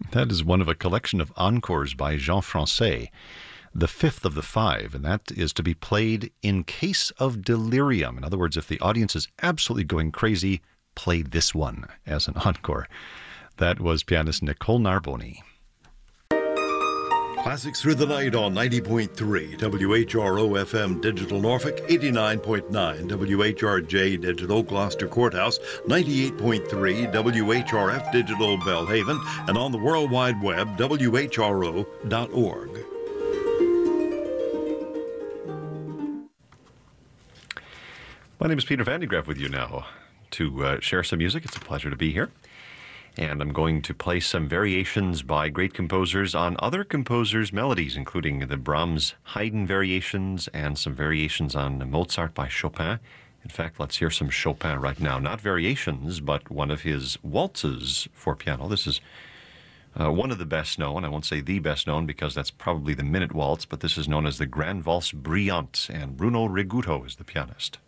That is one of a collection of encores by Jean Francais, the fifth of the five, and that is to be played in case of delirium. In other words, if the audience is absolutely going crazy, play this one as an encore. That was pianist Nicole Narboni. Classics Through the Night on 90.3 WHRO FM Digital Norfolk, 89.9 WHRJ Digital Gloucester Courthouse, 98.3 WHRF Digital Belhaven, and on the World Wide Web, WHRO.org. My name is Peter Van de Graaff with you now to share some music. It's a pleasure to be here. And I'm going to play some variations by great composers on other composers' melodies, including the Brahms Haydn variations and some variations on Mozart by Chopin. In fact, let's hear some Chopin right now. Not variations, but one of his waltzes for piano. This is one of the best known. I won't say the best known because that's probably the Minute Waltz, but this is known as the Grand Valse Brillante, and Bruno Riguto is the pianist.